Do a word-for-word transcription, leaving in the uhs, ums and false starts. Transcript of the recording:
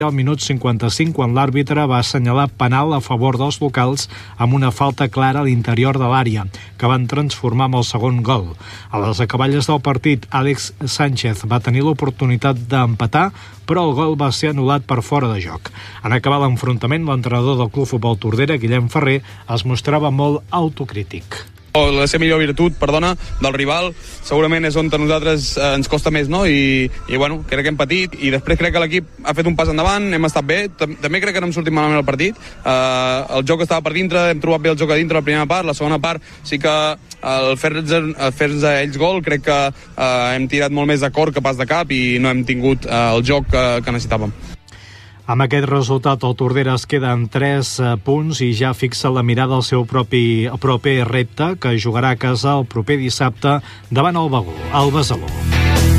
al minut cinquanta-cinc, quan l'àrbitre va assenyalar penal a favor dels locals amb una falta clara a l'interior de l'àrea, que van transformar en el segon gol. A les acaballes del partit, Àlex Sánchez va tenir l'oportunitat d'empatar, però el gol va ser anul·lat per fora de joc. En acabar l'enfrontament, l'entrenador del Club Futbol Tordera, Guillem Ferrer, es mostrava molt autocrític. La seva millor virtut, perdona, del rival, segurament és on a nosaltres eh, ens costa més, no? I, i bueno, crec que hem patit, i després crec que l'equip ha fet un pas endavant, hem estat bé, també crec que no hem sortit malament al partit, eh, el joc estava per dintre, hem trobat bé el joc a dintre la primera part, la segona part sí que el fer-nos fer a ells gol, crec que eh, hem tirat molt més de cor que pas de cap i no hem tingut eh, el joc que, que necessitàvem. Amb aquest resultat, el Tordera es queda en tres punts i ja fixa la mirada al seu propi proper repte, que jugarà a casa el proper dissabte davant el Besalú.